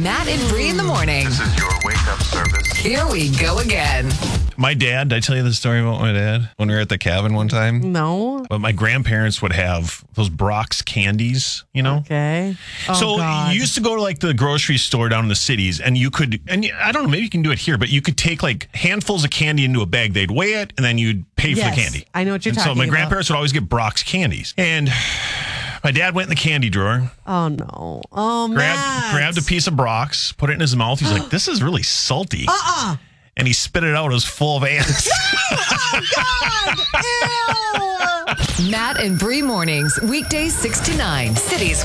Matt and Bree in the morning. This is your wake-up service. Here we go again. My dad, did I tell you the story about my dad when we were at the cabin one time? No. But my grandparents would have those Brock's candies, you know? Okay. Oh, So God. you used to go to like the grocery store down in the cities and you could, and I don't know, maybe you can do it here, but you could take like handfuls of candy into a bag. They'd weigh it and then you'd pay for the Yes, candy. I know what you're and talking So my about. grandparents would always get Brock's candies. And my dad went in the candy drawer, Oh, no. Oh, Matt. grabbed a piece of Brock's, put it in his mouth. He's like, this is really salty. And he spit it out. It was full of ants. Matt and Bree mornings, weekdays 6 to 9, Cities